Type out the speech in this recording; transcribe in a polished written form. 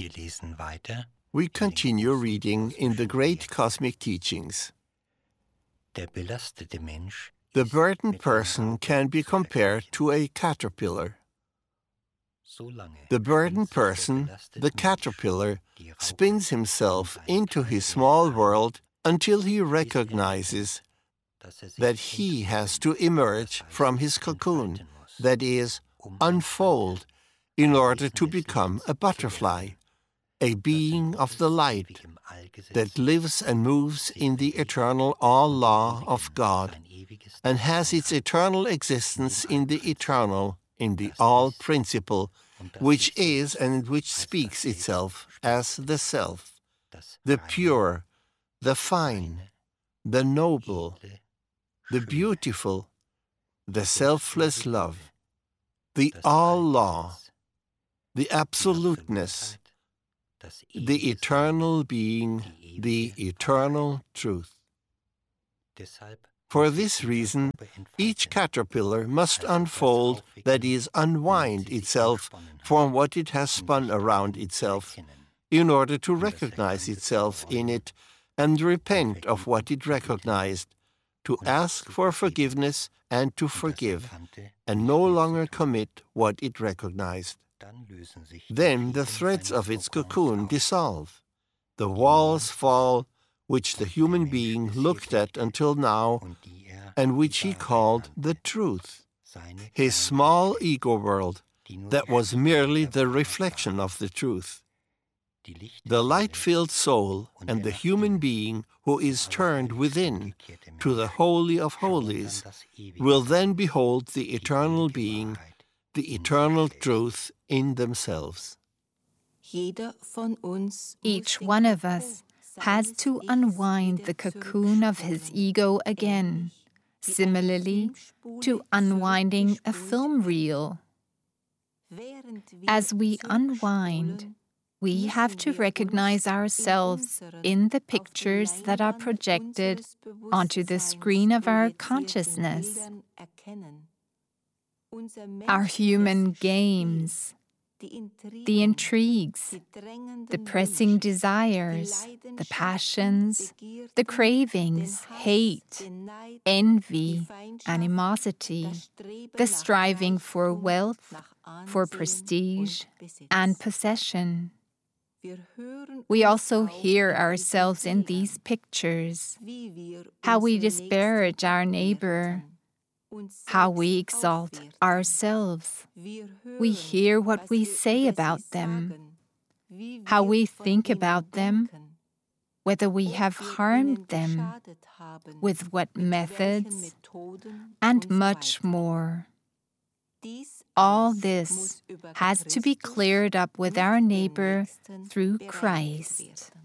We continue reading in the Great Cosmic Teachings. The burdened person can be compared to a caterpillar. The burdened person, the caterpillar, spins himself into his small world until he recognizes that he has to emerge from his cocoon, that is, unfold, in order to become a butterfly, a being of the light that lives and moves in the eternal all-law of God and has its eternal existence in the eternal, in the all-principle, which is and which speaks itself as the self, the pure, the fine, the noble, the beautiful, the selfless love, the all-law, the absoluteness, the eternal being, the eternal truth. For this reason, each caterpillar must unfold, that is, unwind itself from what it has spun around itself, in order to recognize itself in it and repent of what it recognized, to ask for forgiveness and to forgive, and no longer commit what it recognized. Then the threads of its cocoon dissolve. The walls fall, which the human being looked at until now, and which he called the truth, his small ego world that was merely the reflection of the truth. The light-filled soul and the human being who is turned within to the Holy of Holies will then behold the eternal being, the eternal truth in themselves. Each one of us has to unwind the cocoon of his ego again, similarly to unwinding a film reel. As we unwind, we have to recognize ourselves in the pictures that are projected onto the screen of our consciousness. Our human games, the intrigues, the pressing desires, the passions, the cravings, hate, envy, animosity, the striving for wealth, for prestige, and possession. We also hear ourselves in these pictures, how we disparage our neighbor, how we exalt ourselves. We hear what we say about them, how we think about them, whether we have harmed them, with what methods, and much more. All this has to be cleared up with our neighbor through Christ.